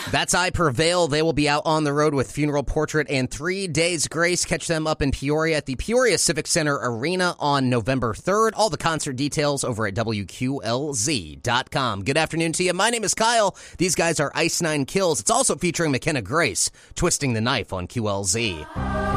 That's I Prevail. They will be out on the road with Funeral Portrait and 3 Days Grace. Catch them up in Peoria at the Peoria Civic Center Arena on November 3rd. All the concert details over at WQLZ.com. Good afternoon to you. My name is Kyle. These guys are Ice Nine Kills. It's also featuring McKenna Grace, Twisting the Knife on QLZ.